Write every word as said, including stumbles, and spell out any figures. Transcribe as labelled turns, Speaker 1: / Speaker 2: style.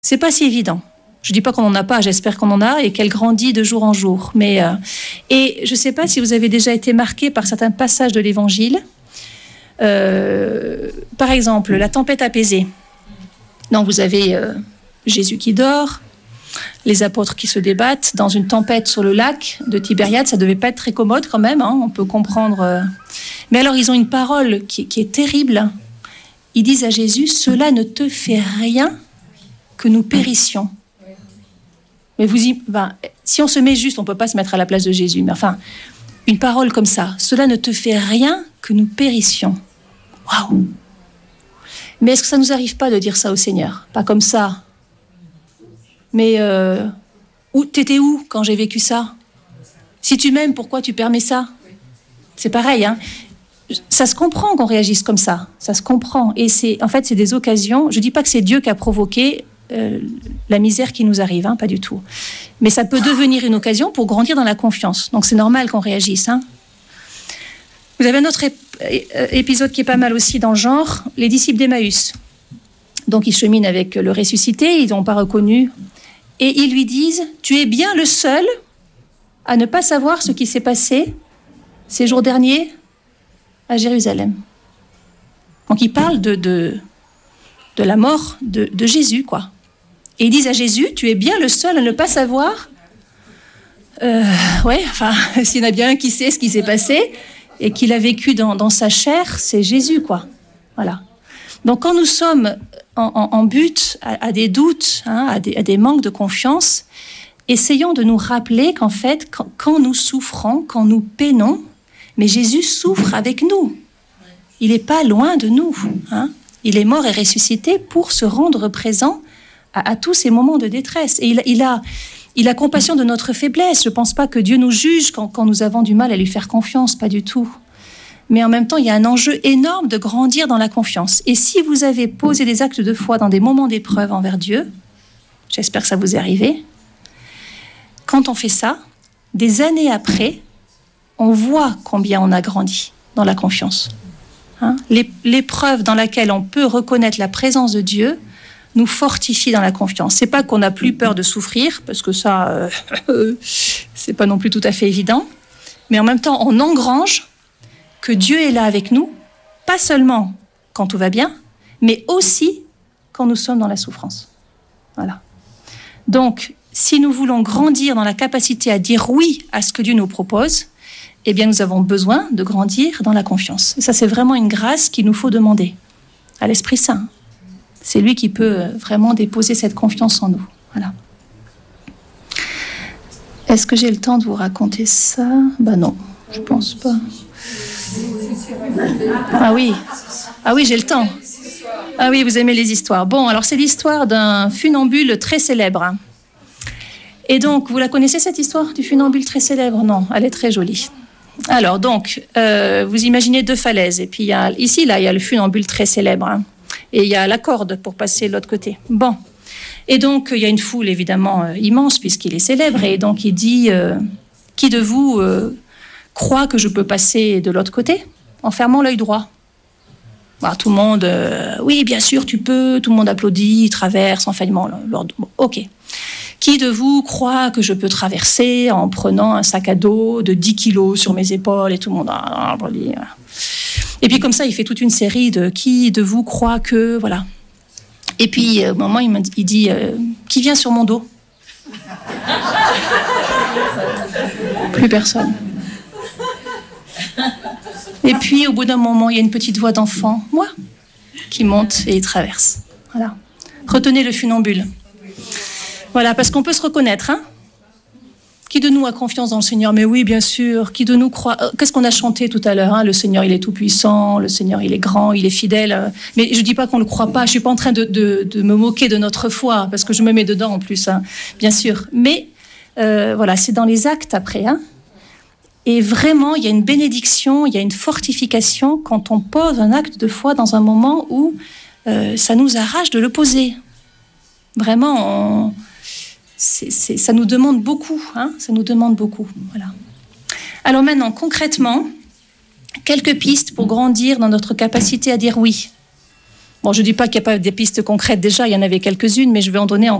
Speaker 1: C'est pas si évident. Je dis pas qu'on n'en a pas, j'espère qu'on en a et qu'elle grandit de jour en jour. Mais, euh, et je sais pas si vous avez déjà été marqué par certains passages de l'Évangile. Euh, par exemple, la tempête apaisée. Donc vous avez euh, Jésus qui dort, les apôtres qui se débattent dans une tempête sur le lac de Tibériade. Ça devait pas être très commode quand même, hein, on peut comprendre. Euh. Mais alors ils ont une parole qui, qui est terrible. Ils disent à Jésus, cela ne te fait rien que nous périssions. Mais vous y, ben, si on se met juste, on ne peut pas se mettre à la place de Jésus. Mais enfin, une parole comme ça, cela ne te fait rien que nous périssions. Waouh! Mais est-ce que ça ne nous arrive pas de dire ça au Seigneur? Pas comme ça. Mais euh, où, t'étais où quand j'ai vécu ça? Si tu m'aimes, pourquoi tu permets ça? C'est pareil, hein? Ça se comprend qu'on réagisse comme ça. Ça se comprend. Et c'est, en fait, c'est des occasions. Je ne dis pas que c'est Dieu qui a provoqué euh, la misère qui nous arrive, hein, pas du tout. Mais ça peut devenir une occasion pour grandir dans la confiance. Donc c'est normal qu'on réagisse. Hein. Vous avez un autre ép- épisode qui est pas mal aussi dans le genre, les disciples d'Emmaüs. Donc ils cheminent avec le ressuscité, ils n'ont pas reconnu. Et ils lui disent, tu es bien le seul à ne pas savoir ce qui s'est passé ces jours derniers à Jérusalem. Donc ils parlent de, de, de la mort de, de Jésus, quoi. Et ils disent à Jésus, tu es bien le seul à ne pas savoir. Euh, ouais, enfin, s'il y en a bien un qui sait ce qui s'est passé et qu'il a vécu dans, dans sa chair, c'est Jésus, quoi. Voilà. Donc quand nous sommes en, en, en but à, à des doutes, hein, à, des, à des manques de confiance, essayons de nous rappeler qu'en fait, quand, quand nous souffrons, quand nous peinons, mais Jésus souffre avec nous. Il n'est pas loin de nous. Hein. Il est mort et ressuscité pour se rendre présent à, à tous ces moments de détresse. Et il, il, a, il a compassion de notre faiblesse. Je ne pense pas que Dieu nous juge quand, quand nous avons du mal à lui faire confiance, pas du tout. Mais en même temps, il y a un enjeu énorme de grandir dans la confiance. Et si vous avez posé des actes de foi dans des moments d'épreuve envers Dieu, j'espère que ça vous est arrivé, quand on fait ça, des années après, on voit combien on a grandi dans la confiance. Hein? L'épreuve dans laquelle on peut reconnaître la présence de Dieu nous fortifie dans la confiance. C'est pas qu'on n'a plus peur de souffrir, parce que ça, euh, c'est pas non plus tout à fait évident, mais en même temps, on engrange que Dieu est là avec nous, pas seulement quand tout va bien, mais aussi quand nous sommes dans la souffrance. Voilà. Donc, si nous voulons grandir dans la capacité à dire oui à ce que Dieu nous propose, eh bien, nous avons besoin de grandir dans la confiance. Et ça, c'est vraiment une grâce qu'il nous faut demander à l'Esprit Saint. C'est lui qui peut vraiment déposer cette confiance en nous. Voilà. Est-ce que j'ai le temps de vous raconter ça? Ben non, je pense pas. Ah oui, ah oui, j'ai le temps. Ah oui, vous aimez les histoires. Bon, alors c'est l'histoire d'un funambule très célèbre. Et donc, vous la connaissez cette histoire du funambule très célèbre? Non, elle est très jolie. Alors donc, euh, vous imaginez deux falaises. Et puis il y a, ici, là, il y a le funambule très célèbre. Hein, et il y a la corde pour passer de l'autre côté. Bon. Et donc, il y a une foule évidemment euh, immense puisqu'il est célèbre. Et donc, il dit, euh, qui de vous euh, croit que je peux passer de l'autre côté en fermant l'œil droit? Voilà, tout le monde, euh, oui, bien sûr, tu peux. Tout le monde applaudit, traverse en fermant l'ordre. Bon, ok. Qui de vous croit que je peux traverser en prenant un sac à dos de dix kilos sur mes épaules et tout le monde... Et puis comme ça, il fait toute une série de qui de vous croit que... Voilà. Et puis, au moment, il, me, il dit euh, qui vient sur mon dos? Plus personne. Et puis, au bout d'un moment, il y a une petite voix d'enfant, moi, qui monte et il traverse. Voilà. Retenez le funambule. Voilà, parce qu'on peut se reconnaître, hein. Qui de nous a confiance dans le Seigneur? Mais oui, bien sûr. Qui de nous croit... Qu'est-ce qu'on a chanté tout à l'heure, hein? Le Seigneur, il est tout-puissant. Le Seigneur, il est grand, il est fidèle. Mais je ne dis pas qu'on ne le croit pas. Je ne suis pas en train de, de, de me moquer de notre foi, parce que je me mets dedans en plus, hein, bien sûr. Mais euh, voilà, c'est dans les actes après. Hein. Et vraiment, il y a une bénédiction, il y a une fortification quand on pose un acte de foi dans un moment où euh, ça nous arrache de le poser. Vraiment, on... C'est, c'est, ça nous demande beaucoup, hein, ça nous demande beaucoup, voilà. Alors maintenant, concrètement, quelques pistes pour grandir dans notre capacité à dire oui. Bon, je ne dis pas qu'il n'y a pas des pistes concrètes déjà, il y en avait quelques-unes, mais je vais en donner